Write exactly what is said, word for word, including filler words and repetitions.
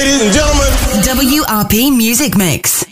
ladies and gentlemen. W R P Music Mix.